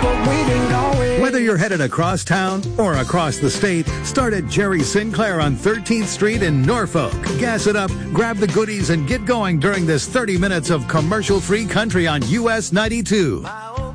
but we've been going. Whether you're headed across town or across the state, start at Jerry Sinclair on 13th Street in Norfolk. Gas it up, grab the goodies, and get going during this 30 minutes of commercial-free country on US 92.